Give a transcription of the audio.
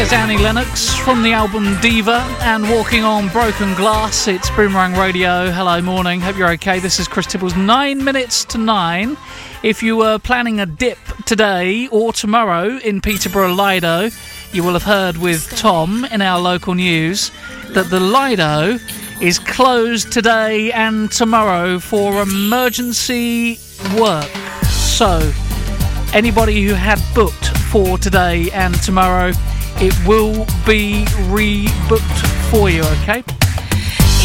There's Annie Lennox from the album Diva and Walking on Broken Glass. It's Boomerang Radio. Hello, morning. Hope you're okay. This is Chris Tibbles. 9 minutes to 9. If you were planning a dip today or tomorrow in Peterborough Lido, you will have heard with Tom in our local news that the Lido is closed today and tomorrow for emergency work. So, anybody who had booked for today and tomorrow, it will be rebooked for you, okay?